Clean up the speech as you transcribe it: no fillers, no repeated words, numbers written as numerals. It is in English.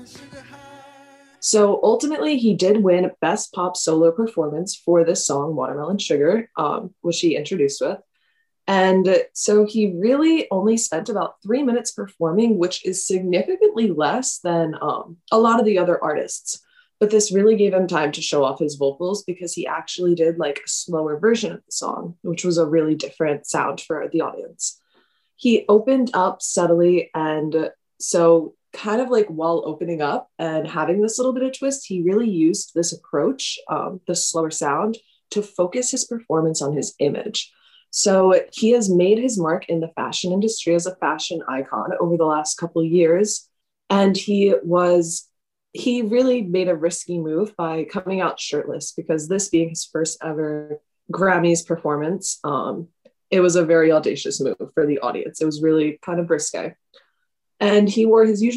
So ultimately, he did win Best Pop Solo Performance for this song, Watermelon Sugar, which he introduced with. And so he really only spent about 3 minutes performing, which is significantly less than a lot of the other artists. But this really gave him time to show off his vocals because he actually did like a slower version of the song, which was a really different sound for the audience. He opened up subtly. And so, kind of like while opening up and having this little bit of twist, he really used this approach, the slower sound, to focus his performance on his image. So he has made his mark in the fashion industry as a fashion icon over the last couple of years. And he really made a risky move by coming out shirtless because this being his first ever Grammys performance, it was a very audacious move for the audience. It was really kind of risque. And he wore his usual